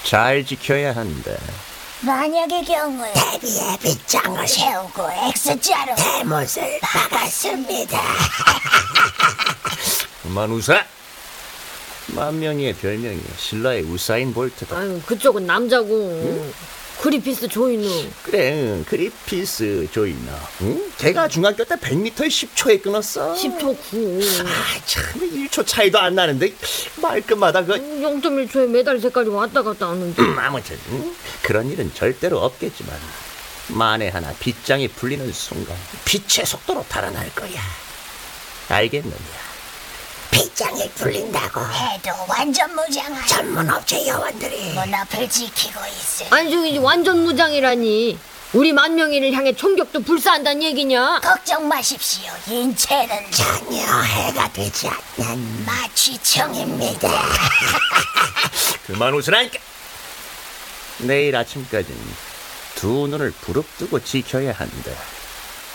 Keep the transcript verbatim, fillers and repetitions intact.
잘 지켜야 한다. 만약의 경우에 대비의 빗장을 세우고 X자로 대못을 박았습니다. 그만 웃어. 만명이의 별명이 신라의 우사인 볼트다. 아유, 그쪽은 남자고. 응? 그리피스 조이누. 그래, 응, 그리피스 조이너. 응? 걔가 중학교 때 백 미터에 십 초에 끊었어. 십 초 구. 아, 참 일 초 차이도 안 나는데 말끝마다 그 영 점 일 초에 메달 색깔이 왔다 갔다 하는데. 음, 아무튼 응? 그런 일은 절대로 없겠지만 만에 하나 빗장이 풀리는 순간 빛의 속도로 달아날 거야. 알겠느냐? 빗장이 풀린다고 해도 완전 무장한 전문업체 요원들이 문 앞을 지키고 있을. 아니, 저기 완전 무장이라니. 우리 만명이를 향해 총격도 불사한다는 얘기냐? 걱정 마십시오. 인체는 전혀 해가 되지 않는 마취청입니다. 그만 웃으라니까. 내일 아침까지는 두 눈을 부릅뜨고 지켜야 한다.